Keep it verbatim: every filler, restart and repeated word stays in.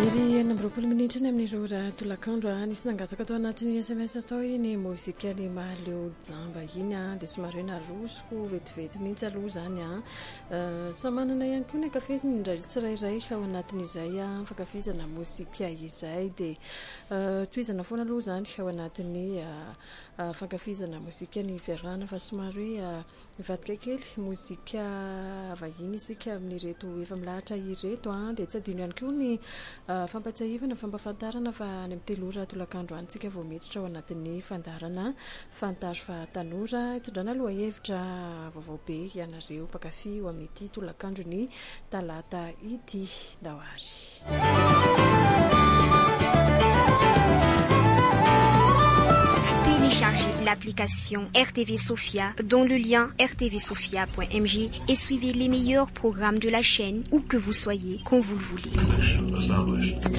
Enambrapolo minitra ny amin'ireo raha tolakandro a nisy nangataka atao anatin'ny S M S atao iny mozika ny mahaleo jamba iny a dia somary hoe narosoko vetivety mihitsy aloha zany a samy manana ihany koa ny ankafiziny indray tsirairay ao anatin'izay a fankafizana mozika izay dia tohizana foana aloha zany ao anatin'ny fankafizana mozika ny fiarahana fa somary hoe mivadika kely mozika vahiny isika amin'ireto efa milahatra ireto a dia tsy adino ihany koa ny fampatsahivana fampafantarana fa any amin'ny telo ora tolakandro antsika vao miditra ao anatin'ny fandarana fantaro fa tanora hitondrana aloha hevitra vaovao be ianareo mpakafy ho amin'ity tolakandro ny talata ity dahoary. Téléchargez l'application R T V Sofia dont le lien r t v sofia point m j et suivez les meilleurs programmes de la chaîne où que vous soyez, quand vous le voulez.